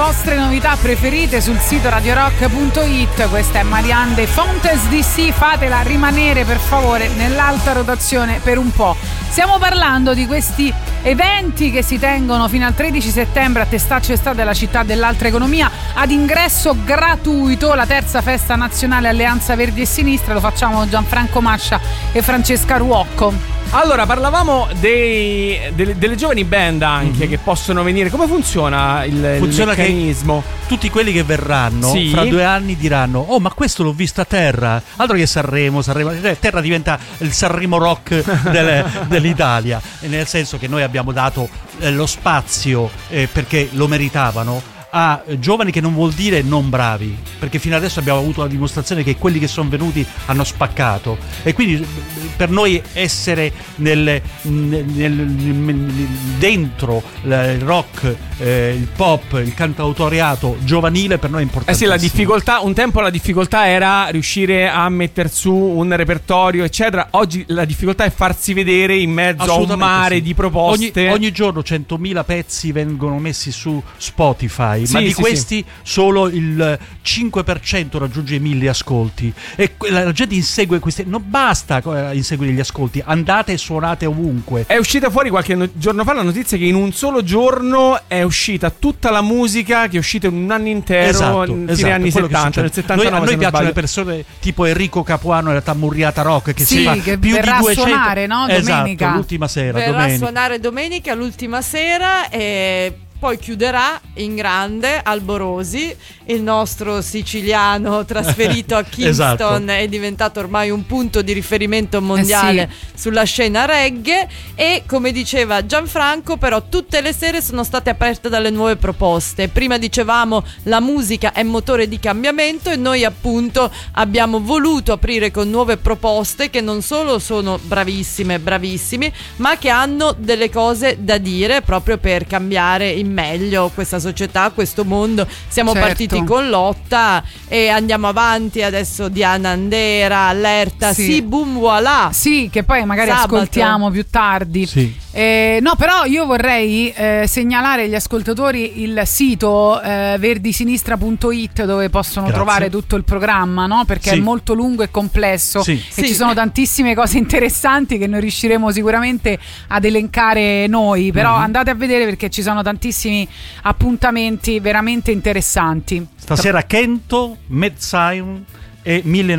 vostre novità preferite sul sito radiorock.it. Questa è Marianne Fontes DC, fatela rimanere per favore nell'alta rotazione per un po'. Stiamo parlando di questi eventi che si tengono fino al 13 settembre a Testaccio Estate della città dell'altra economia, ad ingresso gratuito, la terza festa nazionale Alleanza Verdi e Sinistra. Lo facciamo Gianfranco Mascia e Francesca Ruocco. Allora, parlavamo delle giovani band anche che possono venire. Come funziona il meccanismo? Che tutti quelli che verranno sì, fra 2 anni diranno: oh, ma questo l'ho visto a Terra. Altro che Sanremo. Terra diventa il Sanremo Rock dell'Italia, nel senso che noi abbiamo dato lo spazio perché lo meritavano a giovani, che non vuol dire non bravi, perché fino adesso abbiamo avuto la dimostrazione che quelli che sono venuti hanno spaccato, e quindi per noi essere dentro il rock, il pop, il cantautoriato giovanile per noi è importantissimo. Sì, la difficoltà, un tempo la difficoltà era riuscire a metter su un repertorio eccetera. Oggi la difficoltà è farsi vedere in mezzo a un mare di proposte. Ogni giorno 100.000 pezzi vengono messi su Spotify, ma sì, di sì, questi sì, solo il 5% raggiunge i 1.000 ascolti, e la gente insegue questi. Non basta inseguire gli ascolti, andate e suonate ovunque. È uscita fuori qualche giorno fa la notizia che in un solo giorno è uscita tutta la musica che è uscita in un anno intero, fine anni 70, nel 79. A noi piacciono le persone tipo Enrico Capuano e la Tammurriata Rock, che si fa che più verrà di 200 a suonare, no? Domenica. Esatto, l'ultima sera. Verrà a suonare domenica, l'ultima sera, e poi chiuderà in grande Alborosi, il nostro siciliano trasferito a Kingston. Esatto. È diventato ormai un punto di riferimento mondiale sulla scena reggae, e come diceva Gianfranco, però tutte le sere sono state aperte dalle nuove proposte. Prima dicevamo la musica è motore di cambiamento, e noi appunto abbiamo voluto aprire con nuove proposte che non solo sono bravissime, bravissimi, ma che hanno delle cose da dire proprio per cambiare in meglio questa società, questo mondo. Siamo partiti con Lotta e andiamo avanti adesso. Diana Andera, Allerta, sì, boom voilà. Sì, che poi magari Sabato ascoltiamo più tardi. Sì. No, però io vorrei segnalare agli ascoltatori il sito verdisinistra.it, dove possono trovare tutto il programma, no? Perché è molto lungo e complesso, e ci sono tantissime cose interessanti che non riusciremo sicuramente ad elencare noi, però andate a vedere, perché ci sono tantissimi appuntamenti veramente interessanti. Stasera Kento, Mad Zion e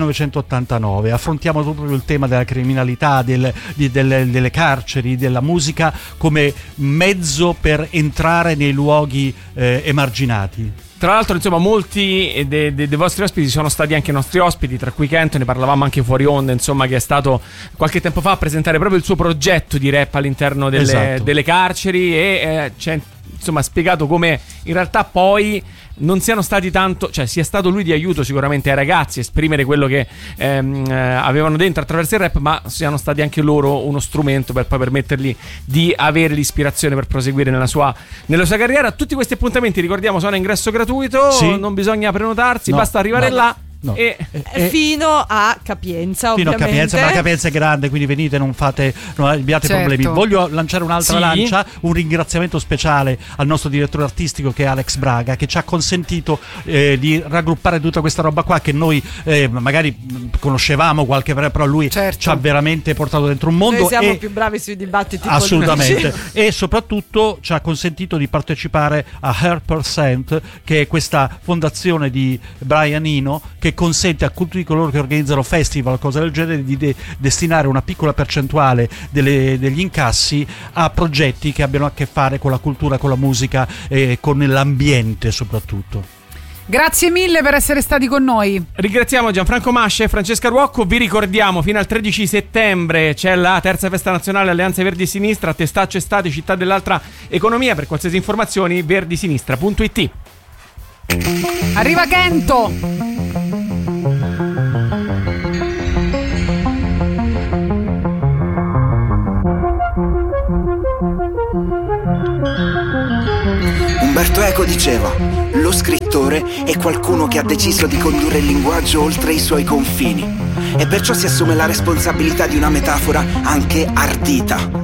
1989. Affrontiamo proprio il tema della criminalità, delle carceri, della musica come mezzo per entrare nei luoghi emarginati. Tra l'altro, insomma, molti dei vostri ospiti sono stati anche nostri ospiti, tra cui Kento, ne parlavamo anche fuori onda, insomma, che è stato qualche tempo fa a presentare proprio il suo progetto di rap all'interno delle carceri, e ci ha insomma spiegato come in realtà poi non siano stati tanto, cioè sia stato lui di aiuto sicuramente ai ragazzi a esprimere quello che avevano dentro attraverso il rap, ma siano stati anche loro uno strumento per poi permettergli di avere l'ispirazione per proseguire nella sua carriera. Tutti questi appuntamenti, ricordiamo, sono a ingresso gratuito, non bisogna prenotarsi, basta arrivare là. No. Fino a Capienza, ovviamente. Fino a Capienza, ma la Capienza è grande, quindi venite, non abbiate problemi. Voglio lanciare un'altra lancia, un ringraziamento speciale al nostro direttore artistico, che è Alex Braga, che ci ha consentito di raggruppare tutta questa roba qua, che noi magari conoscevamo però lui ci ha veramente portato dentro un mondo. Noi siamo più bravi sui dibattiti assolutamente politici. E soprattutto ci ha consentito di partecipare a Her%, che è questa fondazione di Brian Eno, che consente a tutti coloro che organizzano festival, cose del genere, di destinare una piccola percentuale degli incassi a progetti che abbiano a che fare con la cultura, con la musica e con l'ambiente soprattutto. Grazie mille per essere stati con noi. Ringraziamo Gianfranco Mascia e Francesca Ruocco. Vi ricordiamo, fino al 13 settembre c'è la terza festa nazionale Alleanza Verdi e Sinistra a Testaccio Estate, città dell'altra economia. Per qualsiasi informazioni verdisinistra.it. Arriva Kento. Umberto Eco diceva: lo scrittore è qualcuno che ha deciso di condurre il linguaggio oltre i suoi confini, e perciò si assume la responsabilità di una metafora anche ardita.